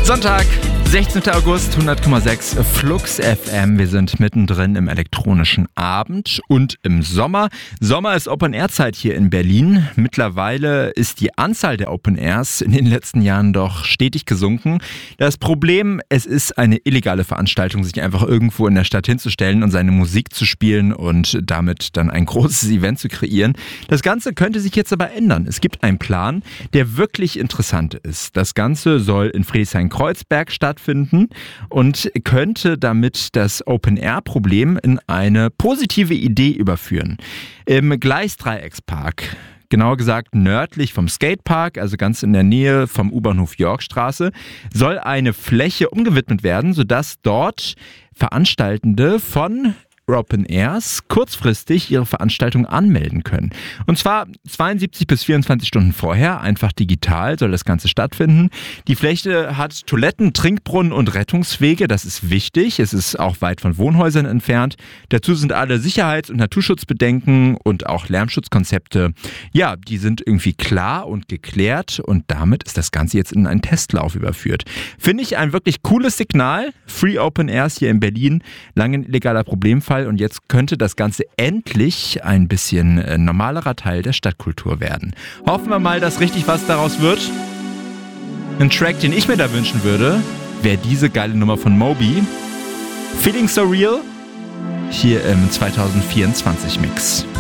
Sonntag, 16. August, 100,6 Flux FM. Wir sind mittendrin im elektronischen Abend und im Sommer. Sommer ist Open-Air-Zeit hier in Berlin. Mittlerweile ist die Anzahl der Open-Airs in den letzten Jahren doch stetig gesunken. Das Problem, es ist eine illegale Veranstaltung, sich einfach irgendwo in der Stadt hinzustellen und seine Musik zu spielen und damit dann ein großes Event zu kreieren. Das Ganze könnte sich jetzt aber ändern. Es gibt einen Plan, der wirklich interessant ist. Das Ganze soll in Friedrichshain-Kreuzberg stattfinden und könnte damit das Open-Air-Problem in eine positive Idee überführen. Im Gleisdreieckspark, genauer gesagt nördlich vom Skatepark, also ganz in der Nähe vom U-Bahnhof Yorkstraße, soll eine Fläche umgewidmet werden, sodass dort Veranstaltende von Open Airs kurzfristig ihre Veranstaltung anmelden können. Und zwar 72 bis 24 Stunden vorher, einfach digital soll das Ganze stattfinden. Die Fläche hat Toiletten, Trinkbrunnen und Rettungswege, das ist wichtig. Es ist auch weit von Wohnhäusern entfernt. Dazu sind alle Sicherheits- und Naturschutzbedenken und auch Lärmschutzkonzepte, ja, die sind irgendwie klar und geklärt und damit ist das Ganze jetzt in einen Testlauf überführt. Finde ich ein wirklich cooles Signal. Free Open Airs hier in Berlin, lange ein illegaler Problemfall. Und jetzt könnte das Ganze endlich ein bisschen normalerer Teil der Stadtkultur werden. Hoffen wir mal, dass richtig was daraus wird. Ein Track, den ich mir da wünschen würde, wäre diese geile Nummer von Moby. Feeling So Real, hier im 2024 Mix.